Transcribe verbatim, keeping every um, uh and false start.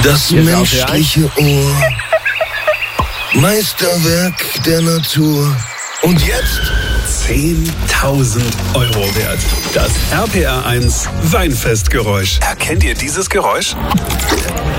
Das menschliche Ohr, Meisterwerk der Natur. Und jetzt zehntausend Euro wert. Das R P R eins Weinfestgeräusch. Erkennt ihr dieses Geräusch?